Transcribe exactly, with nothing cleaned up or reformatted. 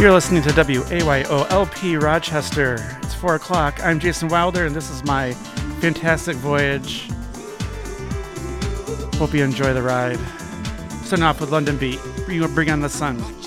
You're listening to W A Y O L P Rochester. It's four o'clock. I'm Jason Wilder, and this is my fantastic voyage. Hope you enjoy the ride. Starting off with London Beat. You bring on the sun.